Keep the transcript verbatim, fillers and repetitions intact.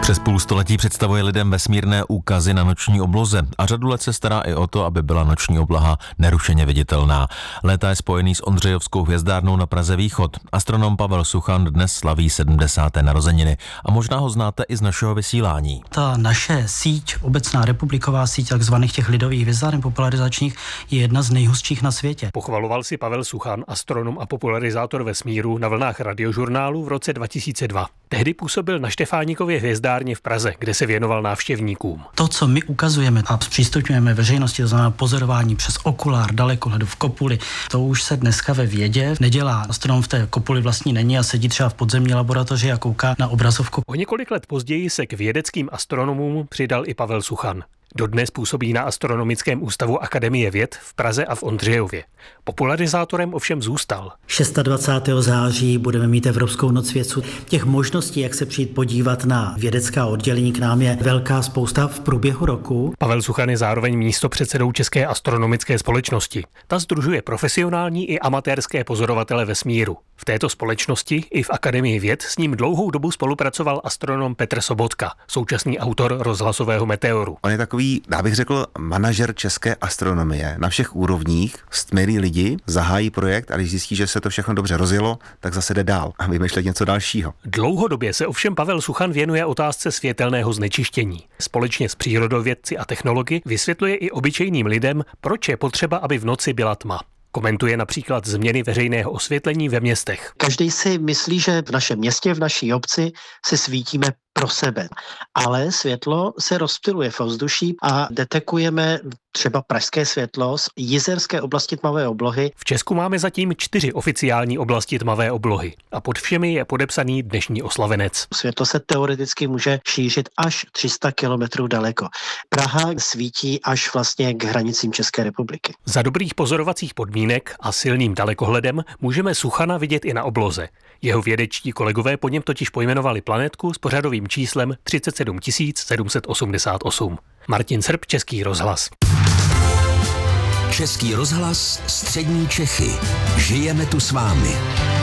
Přes půl století představuje lidem vesmírné úkazy na noční obloze a řadu let se stará i o to, aby byla noční obloha nerušeně viditelná. Léta je spojený s Ondřejovskou hvězdárnou na Praze Východ. Astronom Pavel Suchan dnes slaví sedmdesáté narozeniny a možná ho znáte i z našeho vysílání. Ta naše síť, obecná republiková síť takzvaných těch lidových hvězdáren popularizačních, je jedna z nejhustších na světě. Pochvaloval si Pavel Suchan, astronom a popularizátor vesmíru, na vlnách Radiožurnálu v roce dva tisíce dva. Tehdy působil na Štefánikově hvězdárně v Praze, kde se věnoval návštěvníkům. To, co my ukazujeme a zpřístupňujeme veřejnosti, to znamená pozorování přes okulár, dalekohledu v kopuli, to už se dneska ve vědě nedělá. Astronom v té kopuli vlastní není a sedí třeba v podzemní laboratoři a kouká na obrazovku. O několik let později se k vědeckým astronomům přidal i Pavel Suchan. Dodnes působí na Astronomickém ústavu Akademie věd v Praze a v Ondřejově. Popularizátorem ovšem zůstal. dvacátého šestého září budeme mít Evropskou noc vědců. Těch možností, jak se přijít podívat na vědecká oddělení, k nám je velká spousta v průběhu roku. Pavel Suchan je zároveň místopředsedou České astronomické společnosti. Ta sdružuje profesionální i amatérské pozorovatele vesmíru. V této společnosti i v Akademii věd s ním dlouhou dobu spolupracoval astronom Petr Sobotka, současný autor rozhlasového Meteoru. On je takový, já bych řekl, manažer české astronomie na všech úrovních. Stmělí lidi, zahájí projekt a když zjistí, že se to všechno dobře rozjelo, tak zase jde dál a vymýšlet něco dalšího. Dlouhodobě se ovšem Pavel Suchan věnuje otázce světelného znečištění. Společně s přírodovědci a technology vysvětluje i obyčejným lidem, proč je potřeba, aby v noci byla tma. Komentuje například změny veřejného osvětlení ve městech. Každý si myslí, že v našem městě, v naší obci se svítíme pro sebe. Ale světlo se rozptyluje v ovzduší a detekujeme třeba pražské světlo z jizerské oblasti tmavé oblohy. V Česku máme zatím čtyři oficiální oblasti tmavé oblohy a pod všemi je podepsaný dnešní oslavenec. Světlo se teoreticky může šířit až tři sta kilometrů daleko. Praha svítí až vlastně k hranicím České republiky. Za dobrých pozorovacích podmínek a silným dalekohledem můžeme Suchana vidět i na obloze. Jeho vědečtí kolegové po něm totiž pojmenovali planetku s pořadovým číslem třicet sedm tisíc sedm set osmdesát osm. Martin Srb, Český rozhlas. Český rozhlas, střední Čechy. Žijeme tu s vámi.